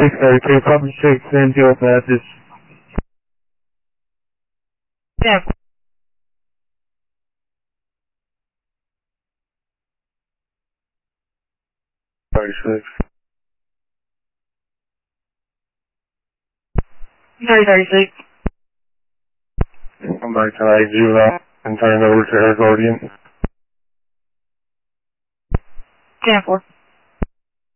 632, copy 6, San Diego Baptist. Yeah. 36. 36. Come back tonight, Juvenile, and turn it over to Air Guardian. 10-4.